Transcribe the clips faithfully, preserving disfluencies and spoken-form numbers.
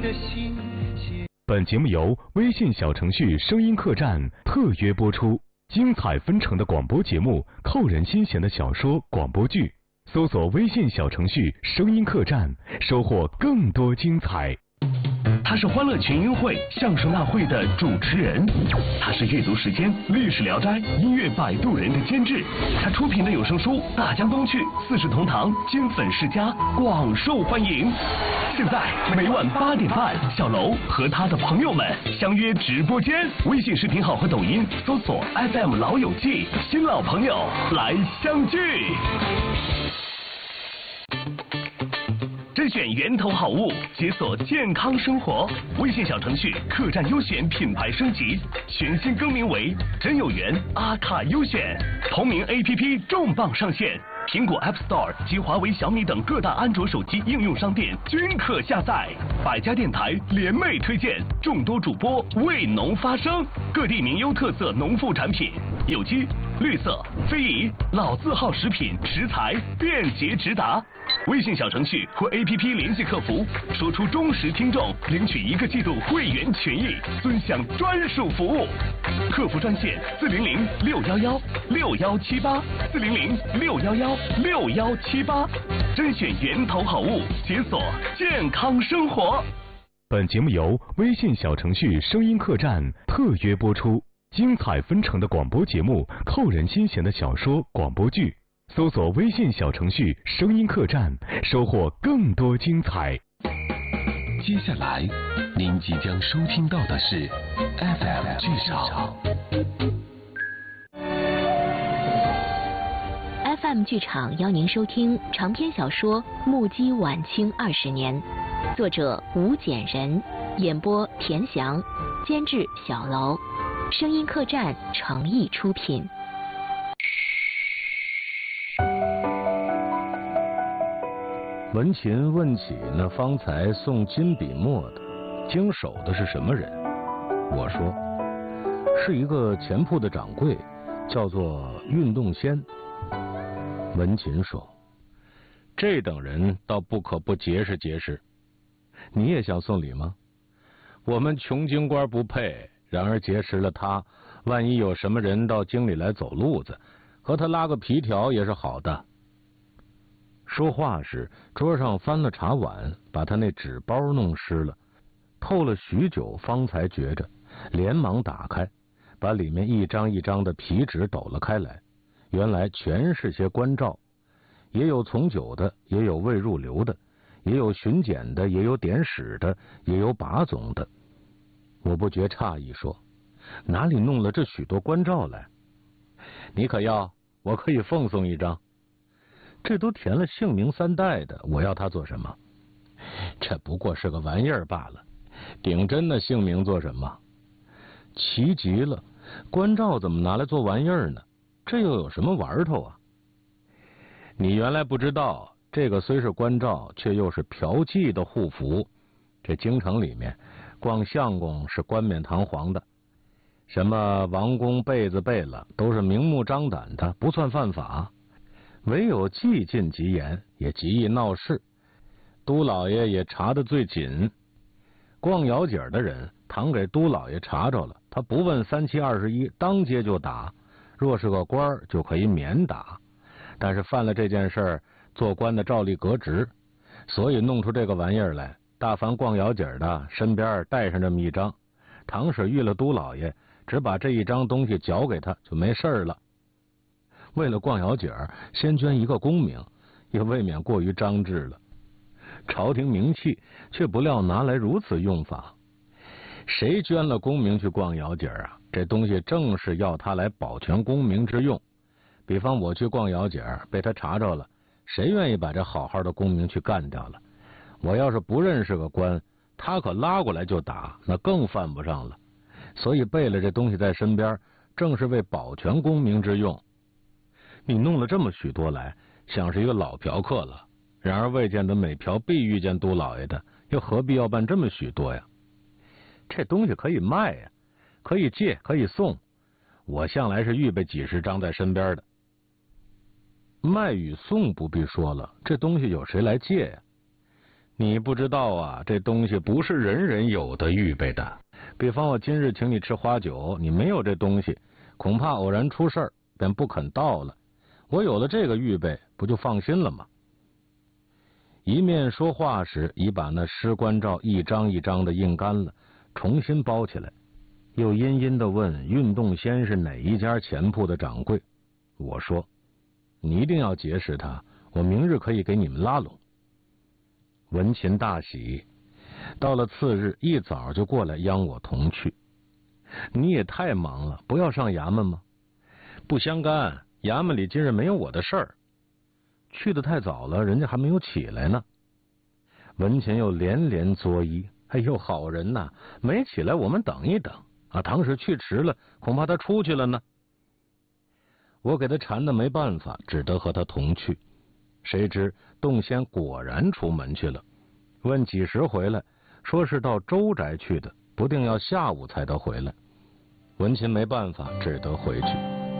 的心。 本节目由微信小程序声音客栈特约播出，精彩纷呈的广播节目，扣人心弦的小说广播剧，搜索微信小程序声音客栈，收获更多精彩。 他是欢乐群英会相声大会的主持人，他是阅读时间历史聊斋音乐摆渡人的监制，他出品的有声书《大江东去》四世同堂金粉世家广受欢迎。现在每晚八点半，小楼和他的朋友们相约直播间，微信视频号和抖音搜索 F M 老友记，新老朋友来相聚。甄选源头好物，解锁健康生活。微信小程序客栈优选品牌升级，全新更名为真有缘阿卡优选。同名 A P P 重磅上线，苹果 App Store 及华为、小米等各大安卓手机应用商店均可下载。百家电台联袂推荐，众多主播为农发声，各地名优特色农副产品，有机、绿色、非遗、老字号食品食材便捷直达。微信小程序或 A P P 联系客服，说出忠实听众，领取一个季度会员权益，尊享专属服务。客服专线四零零六幺幺六幺七八四零零六幺幺六幺七八，甄选源头好物，解锁健康生活。 本节目由微信小程序声音客栈特约播出，精彩纷呈的广播节目，扣人心弦的小说广播剧。搜索微信小程序声音客栈，收获更多精彩。 接下来您即将收听到的是 F M 剧场。 F M 剧场邀您收听长篇小说《目击晚清二十年》，作者吴简人，演播田翔，监制小楼，声音客栈诚意出品。 文琴问起那方才送金笔墨的经手的是什么人，我说是一个钱铺的掌柜，叫做运动仙。文琴说，这等人倒不可不结识结识。你也想送礼吗？我们穷京官不配，然而结识了他，万一有什么人到京里来走路子，和他拉个皮条也是好的。说话时，桌上翻了茶碗，把他那纸包弄湿了，透了许久方才觉着，连忙打开，把里面一张一张的皮纸抖了开来，原来全是些关照，也有从久的，也有未入流的，也有巡检的，也有典史的，也有把总的。我不觉诧异，说哪里弄了这许多关照来？你可要？我可以奉送一张。这都填了姓名三代的，我要他做什么？这不过是个玩意儿罢了，顶真的姓名做什么？奇极了，关照怎么拿来做玩意儿呢？这又有什么玩头啊？你原来不知道，这个虽是关照，却又是嫖妓的护符。这京城里面逛相公是冠冕堂皇的，什么王公被子被了，都是明目张胆的，不算犯法。唯有既禁极严，也极易闹事。都老爷也查得最紧。逛窑井的人，倘给都老爷查着了，他不问三七二十一，当街就打。若是个官儿，就可以免打。但是犯了这件事儿，做官的照例革职。所以弄出这个玩意儿来，大凡逛窑井的身边带上这么一张，倘使遇了都老爷，只把这一张东西缴给他，就没事了。为了逛窑井，先捐一个功名，也未免过于张志了。朝廷名气，却不料拿来如此用法。谁捐了功名去逛窑井啊？这东西正是要他来保全功名之用。比方我去逛窑井，被他查着了，谁愿意把这好好的功名去干掉了？我要是不认识个官，他可拉过来就打，那更犯不上了。所以备了这东西在身边，正是为保全功名之用。你弄了这么许多来，像是一个老嫖客了。然而未见得每嫖必遇见都老爷的，又何必要办这么许多呀？这东西可以卖呀，可以借，可以送。我向来是预备几十张在身边的。卖与送不必说了，这东西有谁来借呀？ 你不知道啊，这东西不是人人有的预备的。比方我今日请你吃花酒，你没有这东西，恐怕偶然出事儿，便不肯到了。我有了这个预备，不就放心了吗？一面说话时，已把那尸关照一张一张的印干了，重新包起来，又阴阴的问运动先是哪一家钱铺的掌柜。我说，你一定要结识他，我明日可以给你们拉拢。文琴大喜，到了次日一早就过来央我同去。你也太忙了，不要上衙门吗？不相干，衙门里今日没有我的事儿。去得太早了，人家还没有起来呢。文琴又连连作揖，哎呦，好人呐，没起来我们等一等啊，倘使去迟了，恐怕他出去了呢。我给他缠的没办法，只得和他同去。谁知洞仙果然出门去了，问几时回来，说是到周宅去的，不定要下午才得回来。文琴没办法，只得回去。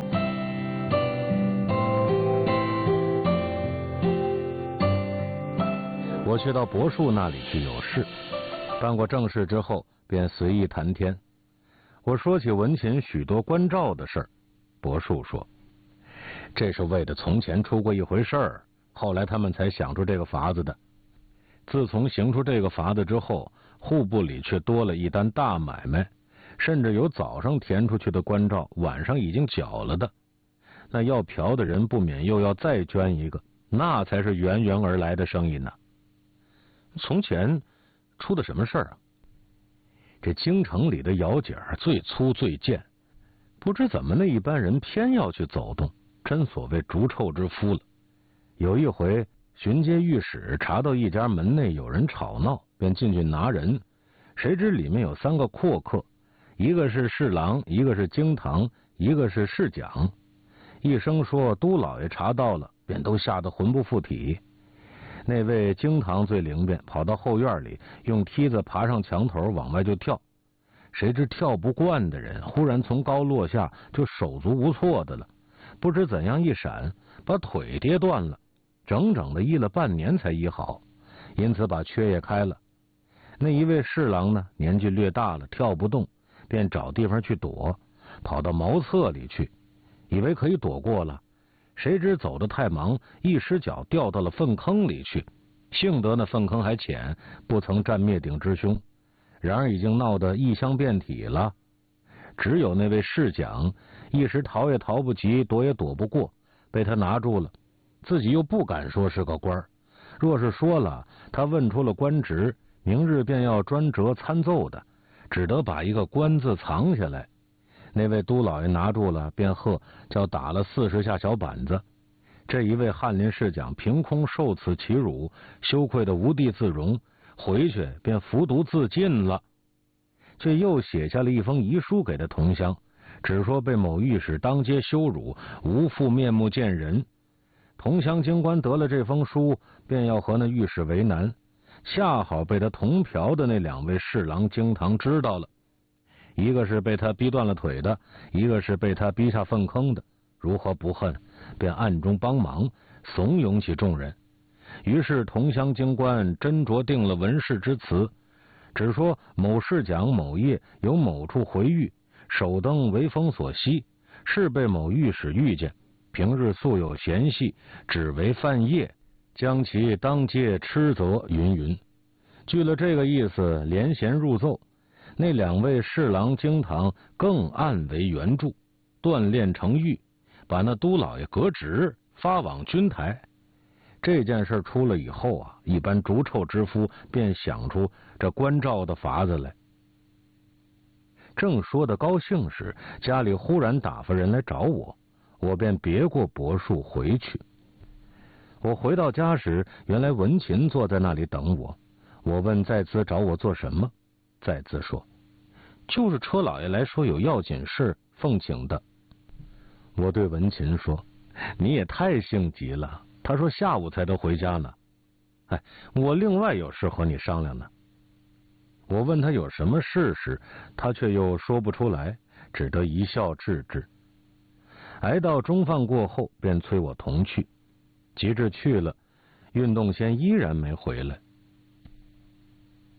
我去到柏树那里去有事，办过正事之后，便随意谈天。我说起文琴许多关照的事儿，柏树说，这是为的从前出过一回事儿，后来他们才想出这个法子的。自从行出这个法子之后，户部里却多了一单大买卖，甚至有早上填出去的关照，晚上已经缴了的。那要嫖的人不免又要再捐一个，那才是源源而来的生意呢。从前出的什么事儿啊？这京城里的窑井最粗最贱，不知怎么那一般人偏要去走动，真所谓逐臭之夫了。有一回巡街御史查到一家门内有人吵闹，便进去拿人，谁知里面有三个阔客，一个是侍郎，一个是京堂，一个是侍讲。一声说都老爷查到了，便都吓得魂不附体。那位京堂最灵便，跑到后院里，用梯子爬上墙头往外就跳。谁知跳不惯的人忽然从高落下，就手足无措的了，不知怎样一闪，把腿跌断了，整整的医了半年才医好，因此把缺也开了。那一位侍郎呢，年纪略大了，跳不动，便找地方去躲，跑到茅厕里去，以为可以躲过了，谁知走得太忙，一失脚掉到了粪坑里去，幸得那粪坑还浅，不曾占灭顶之凶，然而已经闹得异香遍体了。只有那位侍讲一时逃也逃不及，躲也躲不过，被他拿住了，自己又不敢说是个官，若是说了，他问出了官职，明日便要专折参奏的，只得把一个官字藏下来。那位都老爷拿住了，便喝叫打了四十下小板子。这一位翰林侍讲凭空受此其辱，羞愧得无地自容，回去便服毒自尽了。却又写下了一封遗书给他同乡，只说被某御史当街羞辱，无复面目见人。同乡京官得了这封书，便要和那御史为难，恰好被他同嫖的那两位侍郎京堂知道了，一个是被他逼断了腿的，一个是被他逼下粪坑的，如何不恨，便暗中帮忙，怂恿起众人。于是同乡京官斟酌定了文事之词，只说某侍讲某夜有某处回狱，首登为风所吸，是被某御史遇见，平日素有嫌隙，只为犯夜，将其当街斥责云云。据了这个意思，连衔入奏。那两位侍郎京堂更暗为援助，锻炼成狱，把那都老爷革职，发往军台。这件事出了以后啊，一般逐臭之夫便想出这关照的法子来。正说得高兴时，家里忽然打发人来找我，我便别过柏树回去。我回到家时，原来文琴坐在那里等我。我问在兹找我做什么，在兹说就是车老爷来说有要紧事奉请的。我对文琴说，你也太性急了，他说下午才得回家呢。哎，我另外有事和你商量呢。我问他有什么事时，他却又说不出来，只得一笑置之。挨到中饭过后，便催我同去。及至去了，运动先依然没回来。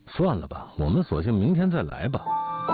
算了吧，我们索性明天再来吧。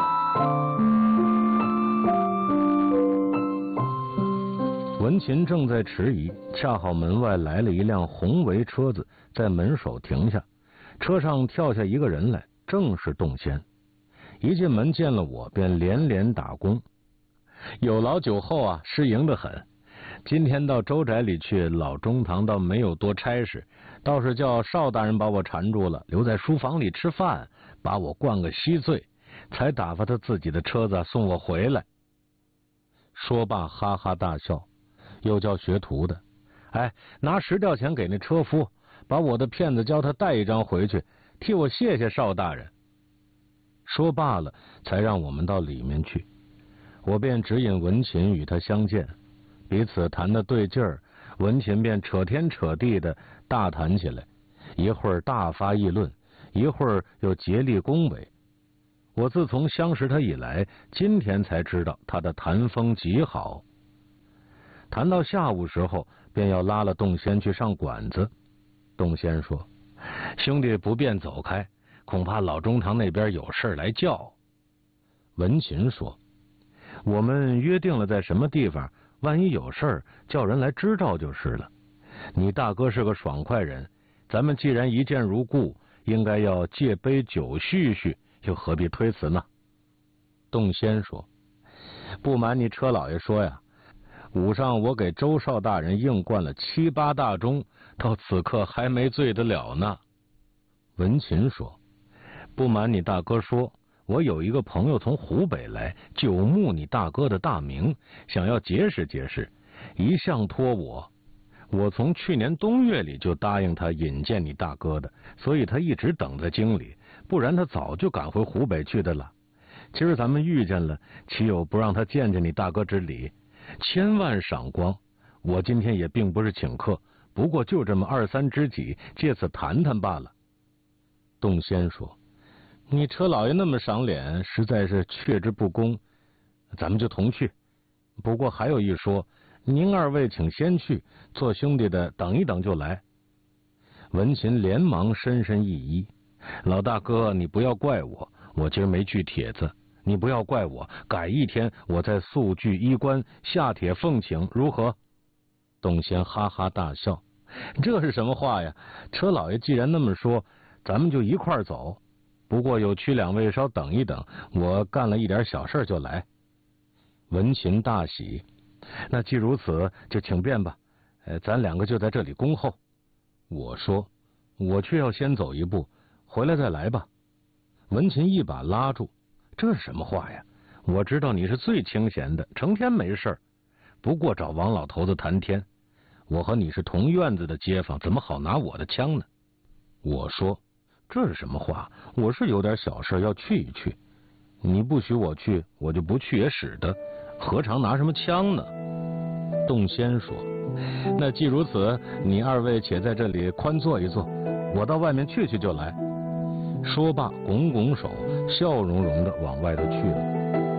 文琴正在迟疑，恰好门外来了一辆红围车子，在门首停下，车上跳下一个人来，正是洞仙。一进门见了我，便连连打工。有劳酒后啊，失迎得很。今天到周宅里去，老中堂倒没有多差事，倒是叫邵大人把我缠住了，留在书房里吃饭，把我灌个稀醉，才打发他自己的车子送我回来。说罢哈哈大笑，又叫学徒的，哎，拿十吊钱给那车夫，把我的片子教他带一张回去，替我谢谢邵大人。说罢了，才让我们到里面去。我便指引文琴与他相见，彼此谈得对劲儿，文琴便扯天扯地的大谈起来，一会儿大发议论，一会儿又竭力恭维。我自从相识他以来，今天才知道他的谈风极好。谈到下午时候，便要拉了洞仙去上馆子。洞仙说：“兄弟不便走开，恐怕老中堂那边有事来叫。”文琴说：“我们约定了在什么地方，万一有事叫人来支招就是了。你大哥是个爽快人，咱们既然一见如故，应该要借杯酒叙叙，又何必推辞呢？”洞仙说：“不瞒你车老爷说呀，午上我给周少大人硬灌了七八大盅，到此刻还没醉得了呢。”文琴说：“不瞒你大哥说，我有一个朋友从湖北来，久慕你大哥的大名，想要结识结识，一向托我。我从去年冬月里就答应他引荐你大哥的，所以他一直等在京里，不然他早就赶回湖北去的了。今儿咱们遇见了，岂有不让他见见你大哥之理？千万赏光。我今天也并不是请客，不过就这么二三知己，借此谈谈罢了。”洞仙说：“你车老爷那么赏脸，实在是却之不恭，咱们就同去。不过还有一说，您二位请先去，做兄弟的等一等就来。”文琴连忙深深一揖：“老大哥，你不要怪我，我今儿没具帖子，你不要怪我，改一天我再速具衣冠，下帖奉请，如何？”洞仙哈哈大笑：“这是什么话呀？车老爷既然那么说，咱们就一块儿走。不过有区两位稍等一等，我干了一点小事就来。”文琴大喜：“那既如此，就请便吧，呃，咱两个就在这里恭候。”我说：“我却要先走一步，回来再来吧。”文琴一把拉住：“这是什么话呀？我知道你是最清闲的，成天没事儿，不过找王老头子谈天。我和你是同院子的街坊，怎么好拿我的枪呢？”我说：“这是什么话？我是有点小事要去一去，你不许我去，我就不去也使得，何尝拿什么枪呢？”洞仙说：“那既如此，你二位且在这里宽坐一坐，我到外面去去就来。”说罢拱拱手，笑容容的往外头去了。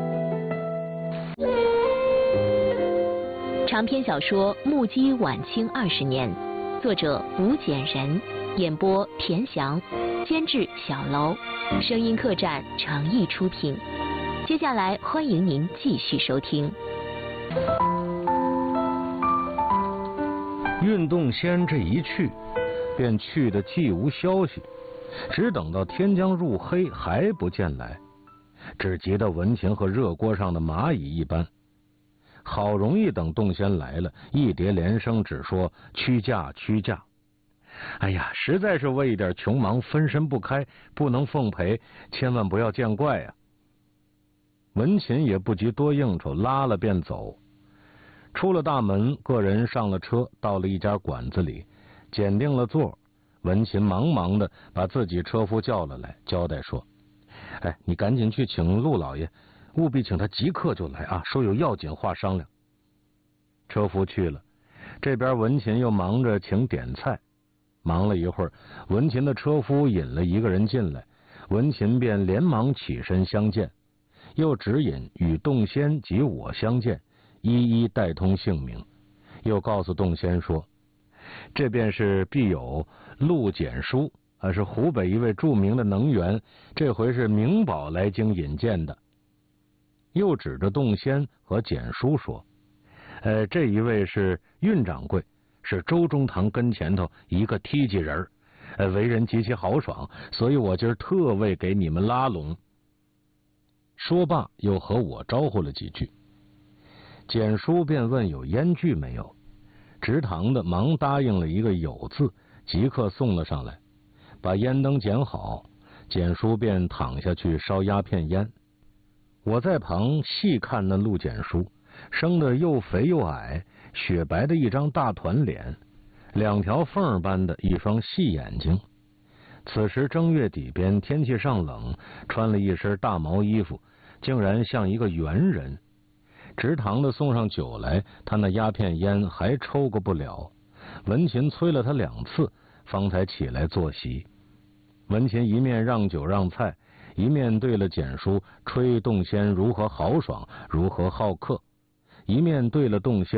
长篇小说《目击晚清二十年》，作者吴简人，演播田翔，监制小楼，声音客栈诚意出品。接下来欢迎您继续收听。 运动仙这一去，便去的既无消息，只等到天将入黑还不见来，只急得文琴和热锅上的蚂蚁一般。好容易等洞仙来了，一叠连声只说屈驾屈驾。哎呀，实在是为一点穷忙分身不开，不能奉陪，千万不要见怪呀。文琴也不及多应酬，拉了便走。出了大门，个人上了车，到了一家馆子里，拣定了座。文琴忙忙的把自己车夫叫了来，交代说：“哎，你赶紧去请陆老爷，务必请他即刻就来啊，说有要紧话商量。”车夫去了，这边文琴又忙着请点菜。忙了一会儿，文琴的车夫引了一个人进来，文琴便连忙起身相见，又指引与洞仙及我相见，一一带通姓名，又告诉洞仙说：“这便是必有陆简书， 啊，是湖北一位著名的能员，这回是明宝来京引荐的。又指着洞仙和简叔说：“呃，这一位是运掌柜，是周中堂跟前头一个梯级人，呃，为人极其豪爽，所以我今儿特为给你们拉拢。”说罢，又和我招呼了几句。简叔便问有烟具没有，执堂的忙答应了一个有字，即刻送了上来。把烟灯捡好，简叔便躺下去烧鸦片烟。我在旁细看那陆简叔，生得又肥又矮，雪白的一张大团脸，两条缝般的一双细眼睛。此时正月底边，天气尚冷，穿了一身大毛衣服，竟然像一个猿人。直堂的送上酒来，他那鸦片烟还抽个不了。文琴催了他两次，方才起来坐席。文琴一面让酒让菜，一面对了简叔吹洞仙如何豪爽，如何好客，一面对了洞仙